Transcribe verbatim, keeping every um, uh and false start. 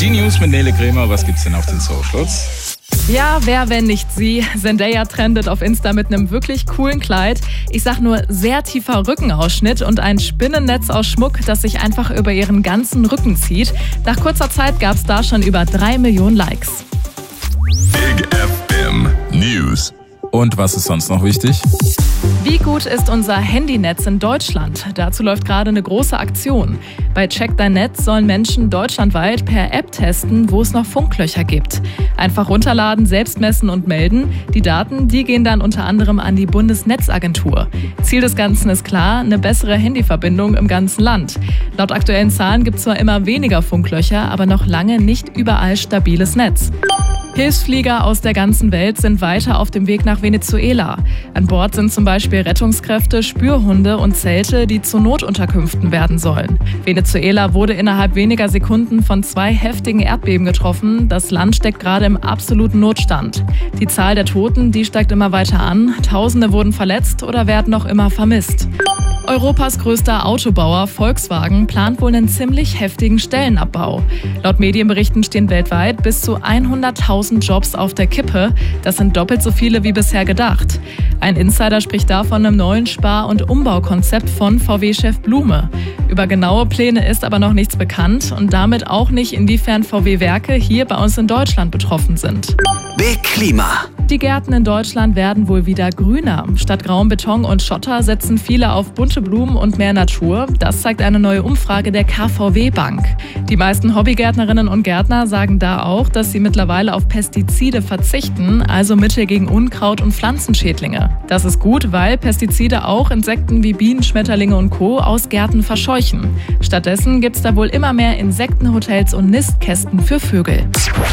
Die News mit Nele Kremer. Was gibt's denn auf den Socials? Ja, wer, wenn nicht sie? Zendaya trendet auf Insta mit einem wirklich coolen Kleid. Ich sag nur, sehr tiefer Rückenausschnitt und ein Spinnennetz aus Schmuck, das sich einfach über ihren ganzen Rücken zieht. Nach kurzer Zeit gab's da schon über drei Millionen Likes. Big F M News. Und was ist sonst noch wichtig? Wie gut ist unser Handynetz in Deutschland? Dazu läuft gerade eine große Aktion. Bei Check Dein Netz sollen Menschen deutschlandweit per App testen, wo es noch Funklöcher gibt. Einfach runterladen, selbst messen und melden. Die Daten, die gehen dann unter anderem an die Bundesnetzagentur. Ziel des Ganzen ist klar, eine bessere Handyverbindung im ganzen Land. Laut aktuellen Zahlen gibt es zwar immer weniger Funklöcher, aber noch lange nicht überall stabiles Netz. Hilfsflieger aus der ganzen Welt sind weiter auf dem Weg nach Venezuela. An Bord sind zum Beispiel Rettungskräfte, Spürhunde und Zelte, die zu Notunterkünften werden sollen. Venezuela wurde innerhalb weniger Sekunden von zwei heftigen Erdbeben getroffen. Das Land steckt gerade im absoluten Notstand. Die Zahl der Toten, die steigt immer weiter an. Tausende wurden verletzt oder werden noch immer vermisst. Europas größter Autobauer Volkswagen plant wohl einen ziemlich heftigen Stellenabbau. Laut Medienberichten stehen weltweit bis zu hunderttausend Jobs auf der Kippe. Das sind doppelt so viele wie bisher gedacht. Ein Insider spricht da von einem neuen Spar- und Umbaukonzept von V W-Chef Blume. Über genaue Pläne ist aber noch nichts bekannt und damit auch nicht, inwiefern V W-Werke hier bei uns in Deutschland betroffen sind. Big Klima. Die Gärten in Deutschland werden wohl wieder grüner. Statt grauem Beton und Schotter setzen viele auf bunte Blumen und mehr Natur. Das zeigt eine neue Umfrage der K V W-Bank. Die meisten Hobbygärtnerinnen und Gärtner sagen da auch, dass sie mittlerweile auf Pestizide verzichten, also Mittel gegen Unkraut und Pflanzenschädlinge. Das ist gut, weil Pestizide auch Insekten wie Bienen, Schmetterlinge und Co. aus Gärten verscheuchen. Stattdessen gibt es da wohl immer mehr Insektenhotels und Nistkästen für Vögel.